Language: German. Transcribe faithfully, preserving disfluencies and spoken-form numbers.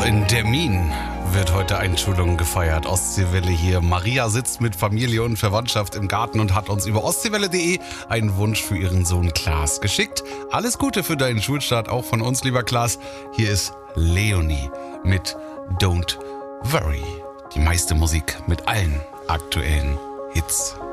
in Demmin wird heute Einschulung gefeiert. Ostseewelle hier. Maria sitzt mit Familie und Verwandtschaft im Garten und hat uns über ostseewelle punkt de einen Wunsch für ihren Sohn Klaas geschickt. Alles Gute für deinen Schulstart, auch von uns, lieber Klaas. Hier ist Leonie mit Don't Worry. Die meiste Musik mit allen aktuellen Hits.